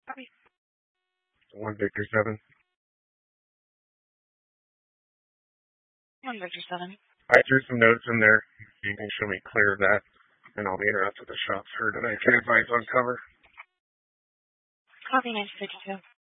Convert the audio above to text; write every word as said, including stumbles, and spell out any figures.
Copy. One Victor seven. One Victor seven. I threw some notes in there. You can show me clear of that, and I'll be interrupted with the shots heard tonight. Can advise on cover. Copy nine fifty-two.